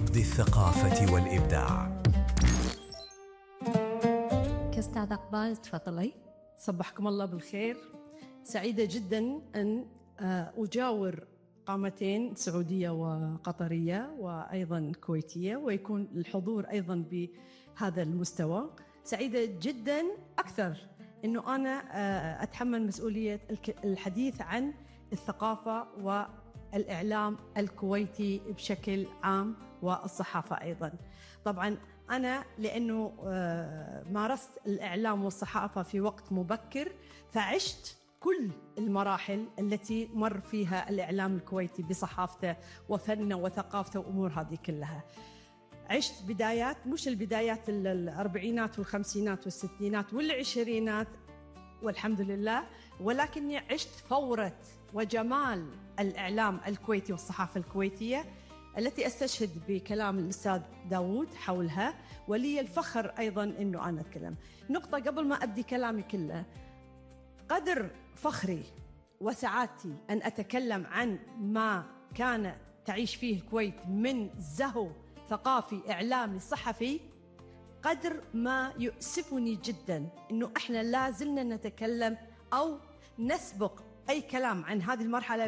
نبض الثقافة والإبداع. كأستاذ أقبال تفضلي. صبحكم الله بالخير. سعيدة جدا أن أجاور قامتين سعودية وقطرية وأيضا كويتية، ويكون الحضور أيضا بهذا المستوى. سعيدة جدا أكثر أنه أنا أتحمل مسؤولية الحديث عن الثقافة والإعلام الكويتي بشكل عام والصحافة أيضا. طبعا أنا لأنه مارست الإعلام والصحافة في وقت مبكر، فعشت كل المراحل التي مر فيها الإعلام الكويتي بصحافته وفنه وثقافته وأمور هذه كلها. عشت بدايات، مش البدايات الأربعينات والخمسينات والستينات والعشرينات والحمد لله، ولكني عشت فورة وجمال الإعلام الكويتي والصحافة الكويتية التي أستشهد بكلام الأستاذ داود حولها، ولي الفخر أيضاً أنه أنا أتكلم. نقطة قبل ما أبدي كلامي كله، قدر فخري وسعادتي أن أتكلم عن ما كان تعيش فيه الكويت من زهو ثقافي إعلامي صحفي، قدر ما يؤسفني جداً أنه إحنا لا زلنا نتكلم أو نسبق أي كلام عن هذه المرحلة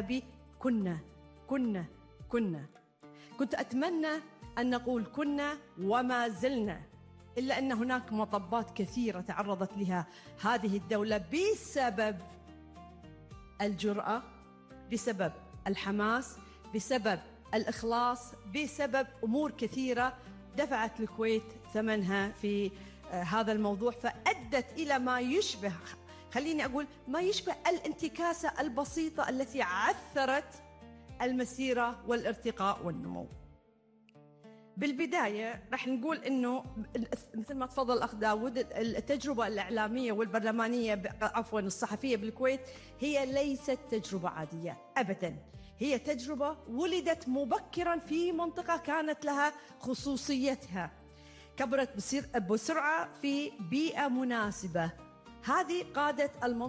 كنا. كنت أتمنى أن نقول كنا وما زلنا، إلا أن هناك مطبات كثيرة تعرضت لها هذه الدولة بسبب الجرأة، بسبب الحماس، بسبب الإخلاص، بسبب أمور كثيرة دفعت الكويت ثمنها في هذا الموضوع، فأدت إلى ما يشبه، خليني أقول ما يشبه الانتكاسة البسيطة التي عثرت المسيرة والارتقاء والنمو. بالبداية رح نقول إنه مثل ما تفضل الأخ داود، التجربة الإعلامية والبرلمانية الصحفية بالكويت هي ليست تجربة عادية أبداً. هي تجربة ولدت مبكراً في منطقة كانت لها خصوصيتها، كبرت بسرعة في بيئة مناسبة. هذه قادت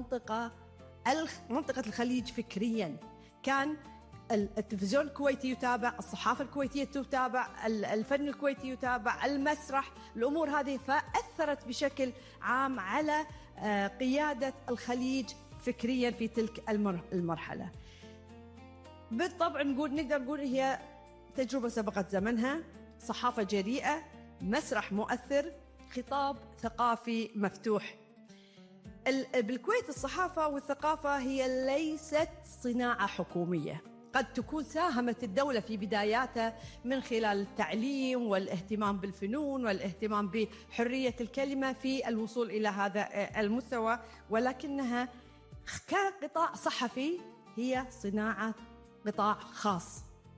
منطقة الخليج فكرياً. كان التلفزيون الكويتي يتابع، الصحافة الكويتية تتابع، الفن الكويتي يتابع، المسرح، الأمور هذه، فأثرت بشكل عام على قيادة الخليج فكريا في تلك المرحلة. بالطبع نقدر نقول هي تجربة سبقت زمنها، صحافة جريئة، مسرح مؤثر، خطاب ثقافي مفتوح. بالكويت الصحافة والثقافة هي ليست صناعة حكومية. قد تكون ساهمت الدولة في بداياتها من خلال التعليم والاهتمام بالفنون والاهتمام بحرية الكلمة في الوصول إلى هذا المستوى، ولكنها كقطاع صحفي هي صناعة قطاع خاص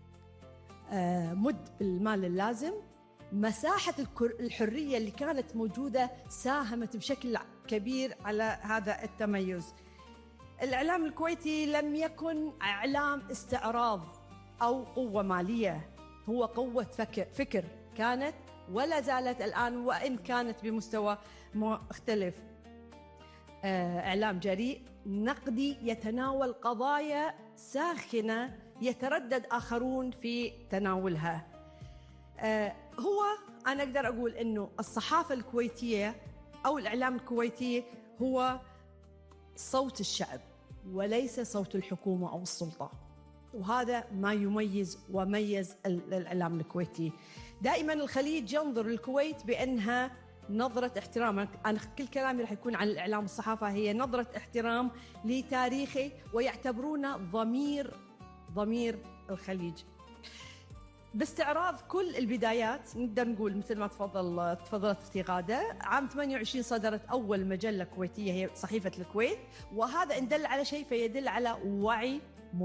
مد بالمال اللازم. مساحة الحرية اللي كانت موجودة ساهمت بشكل كبير على هذا التميز. الإعلام الكويتي لم يكن إعلام استعراض أو قوة مالية، هو قوة فكر كانت ولا زالت الآن، وإن كانت بمستوى مختلف. إعلام جريء نقدي يتناول قضايا ساخنة يتردد آخرون في تناولها. هو أنا أقدر أقول إنه الصحافة الكويتية أو الإعلام الكويتي هو صوت الشعب وليس صوت الحكومة أو السلطة، وهذا ما يميز وميز الإعلام الكويتي. دائما الخليج ينظر للكويت بأنها نظرة احترام. أنا كل كلامي رح يكون عن الإعلام والصحافة، هي نظرة احترام لتاريخه، ويعتبرونه ضمير الخليج. باستعراض كل البدايات نقدر نقول مثل ما تفضلت أختي غادة، عام 28 صدرت أول مجلة كويتية هي صحيفة الكويت، وهذا إن دل على شيء فيدل على وعي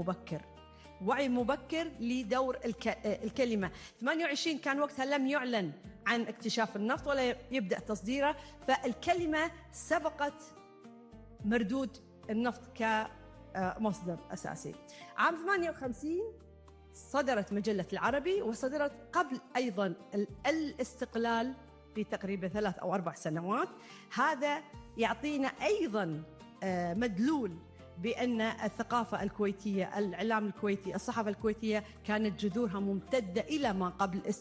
مبكر لدور الكلمة. 28 كان وقتها لم يعلن عن اكتشاف النفط ولا يبدأ تصديره، فالكلمة سبقت مردود النفط كمصدر أساسي. عام 58 صدرت مجلة العربي، وصدرت قبل أيضاً الاستقلال بتقريبا 3 أو 4 سنوات. هذا يعطينا أيضاً مدلول بأن الثقافة الكويتية، الإعلام الكويتي، الصحافة الكويتية كانت جذورها ممتدة إلى ما قبل